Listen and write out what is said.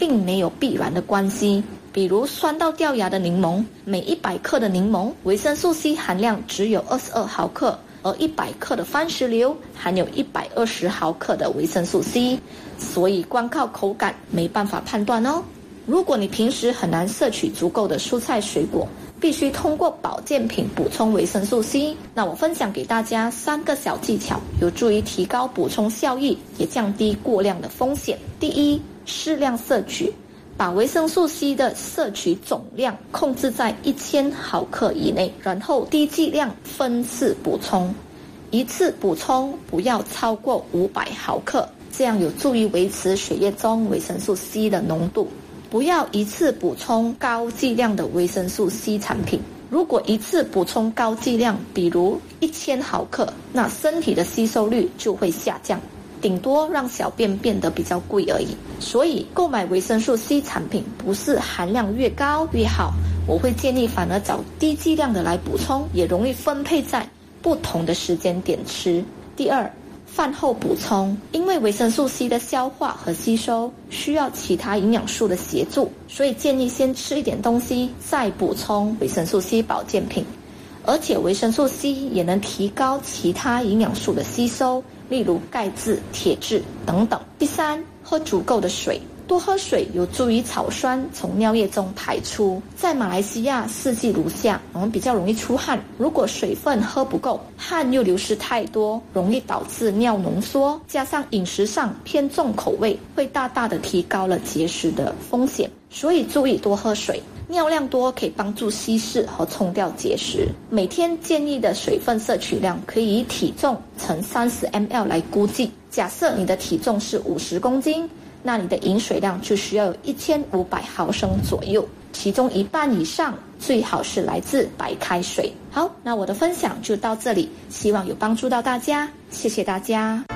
并没有必然的关系。比如酸到掉牙的柠檬，每100克的柠檬维生素 C 含量只有22毫克，而100克的番石榴含有120毫克的维生素 C， 所以光靠口感没办法判断哦。如果你平时很难摄取足够的蔬菜水果，必须通过保健品补充维生素 C， 那我分享给大家3个小技巧，有助于提高补充效益，也降低过量的风险。第一，适量摄取，把维生素 C 的摄取总量控制在1000毫克以内，然后低剂量分次补充，一次补充不要超过500毫克，这样有助于维持血液中维生素 C 的浓度。不要一次补充高剂量的维生素 C 产品，如果一次补充高剂量，比如1000毫克，那身体的吸收率就会下降，顶多让小便变得比较贵而已。所以购买维生素 C 产品不是含量越高越好，我会建议反而找低剂量的来补充，也容易分配在不同的时间点吃。第二，饭后补充，因为维生素 C 的消化和吸收需要其他营养素的协助，所以建议先吃一点东西，再补充维生素 C 保健品。而且维生素 C 也能提高其他营养素的吸收，例如钙质、铁质等等。第三，喝足够的水，多喝水有助于草酸从尿液中排出。在马来西亚四季如夏，我们比较容易出汗，如果水分喝不够，汗又流失太多，容易导致尿浓缩，加上饮食上偏重口味，会大大的提高了结石的风险。所以注意多喝水，尿量多可以帮助稀释和冲掉结石。每天建议的水分摄取量可以以体重乘30 ml 来估计。假设你的体重是50公斤，那你的饮水量就需要有1500毫升左右，其中一半以上最好是来自白开水。好，那我的分享就到这里，希望有帮助到大家，谢谢大家。